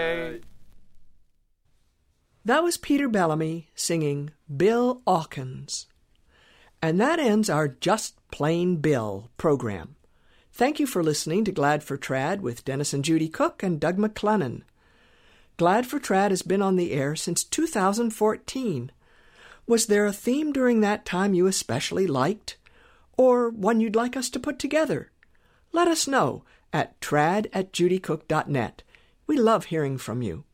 That was Peter Bellamy singing Bill 'Awkins. And that ends our Just Plain Bill program. Thank you for listening to Glad for Trad with Dennis and Judy Cook and Doug McClennan. Glad for Trad has been on the air since 2014. Was there a theme during that time you especially liked? Or one you'd like us to put together? Let us know at trad@judycook.net. We love hearing from you.